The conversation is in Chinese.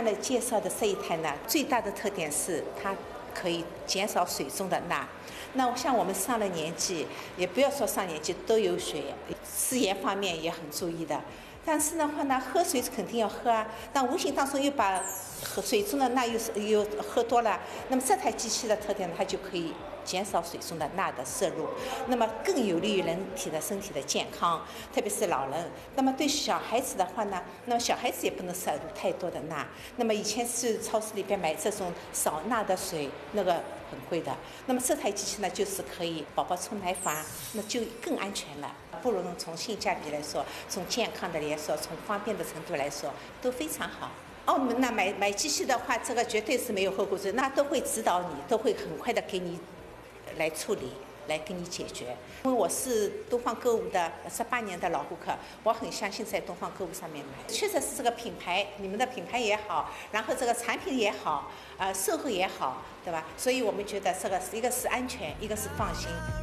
来介绍的这一台呢，最大的特点是它可以减少水中的钠。那像我们上了年纪，也不要说上年纪都有水，吃盐方面也很注意的。但是的话呢，喝水肯定要喝啊，但无形当中又把水中的钠又喝多了。那么这台机器的特点呢，它就可以减少水中的钠的摄入，那么更有利于人体的身体的健康，特别是老人。那么对小孩子的话呢，那么小孩子也不能摄入太多的钠。那么以前是超市里边买这种少钠的水，那个很贵的。那么这台机器呢，就是可以宝宝冲奶粉，那就更安全了。不论从性价比来说，从健康的来说，从方便的程度来说，都非常好。澳门呢，买机器的话，这个绝对是没有后顾之忧，那都会指导你，都会很快的给你来处理，来给你解决。因为我是东方购物的18年的老顾客，我很相信在东方购物上面买，确实是这个品牌，你们的品牌也好，然后这个产品也好，售后也好，对吧？所以我们觉得这个一个是安全，一个是放心。